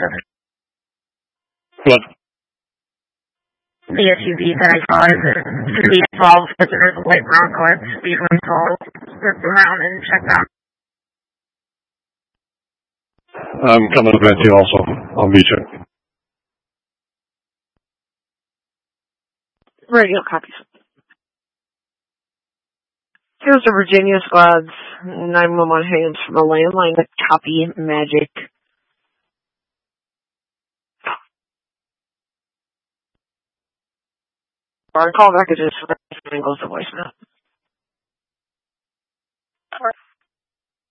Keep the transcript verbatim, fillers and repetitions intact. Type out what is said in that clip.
What? The S U V that I saw is a three twelve, but there's a white Bronco at speed limit, so I'll flip around and check that. I'm coming to Venti also. I'll meet you. Radio copies. Here's the Virginia Squad's nine one one hands from a landline to copy magic. Our call messages for goes to voicemail.